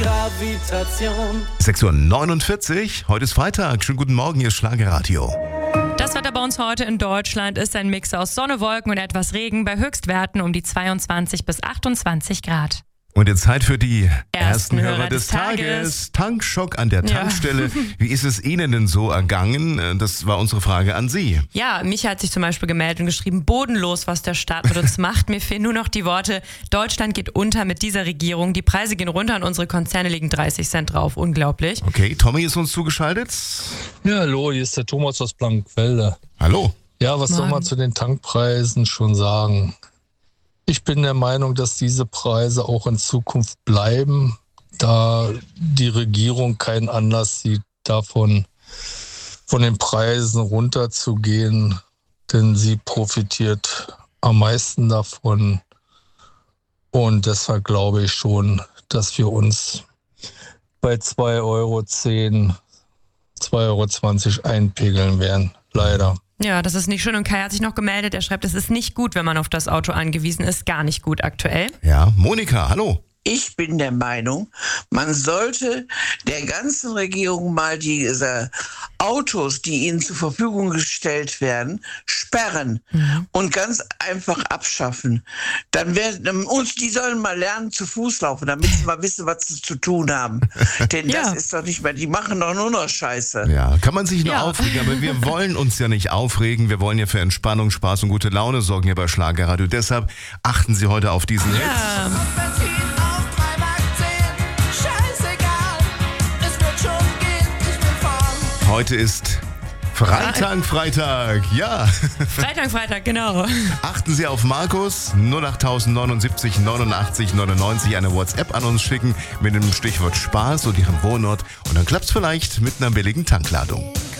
Gravitation. 6:49 Uhr, heute ist Freitag. Schönen guten Morgen, hier ist Schlagerradio. Das Wetter bei uns heute in Deutschland ist ein Mix aus Sonne, Wolken und etwas Regen bei Höchstwerten um die 22 bis 28 Grad. Und jetzt Zeit für die Ersten Hörer des Tages. Tankschock an der Tankstelle. Ja. Wie ist es Ihnen denn so ergangen? Das war unsere Frage an Sie. Ja, Micha hat sich zum Beispiel gemeldet und geschrieben, bodenlos, was der Staat mit uns macht. Mir fehlen nur noch die Worte, Deutschland geht unter mit dieser Regierung. Die Preise gehen runter und unsere Konzerne legen 30 Cent drauf. Unglaublich. Okay, Tommy ist uns zugeschaltet. Ja, hallo, hier ist der Thomas aus Blankenfelde. Hallo. Ja, was soll man zu den Tankpreisen schon sagen? Ich bin der Meinung, dass diese Preise auch in Zukunft bleiben, da die Regierung keinen Anlass sieht, davon von den Preisen runterzugehen, denn sie profitiert am meisten davon. Und deshalb glaube ich schon, dass wir uns bei 2,10 €, 2,20 € einpegeln werden. Leider. Ja, das ist nicht schön. Und Kai hat sich noch gemeldet. Er schreibt, es ist nicht gut, wenn man auf das Auto angewiesen ist. Gar nicht gut aktuell. Ja, Monika, hallo. Ich bin der Meinung, man sollte der ganzen Regierung mal diese Autos, die ihnen zur Verfügung gestellt werden, sperren und ganz einfach abschaffen. Dann werden die sollen mal lernen zu Fuß laufen, damit sie mal wissen, was sie zu tun haben. Denn das ist doch nicht mehr, die machen doch nur noch Scheiße. Ja, kann man sich nur aufregen, aber wir wollen uns ja nicht aufregen. Wir wollen ja für Entspannung, Spaß und gute Laune sorgen hier bei Schlagerradio. Deshalb achten Sie heute auf diesen Hit. Heute ist Freitag, ja. Freitag, genau. Achten Sie auf Markus, 08079 89 99, eine WhatsApp an uns schicken mit dem Stichwort Spaß und Ihrem Wohnort. Und dann klappt's vielleicht mit einer billigen Tankladung.